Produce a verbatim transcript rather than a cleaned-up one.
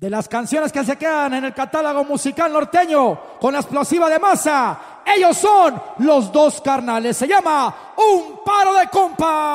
de las canciones que se quedan en el catálogo musical norteño con la explosiva de masa. Ellos son los Dos Carnales. Se llama Un Paro de Compas.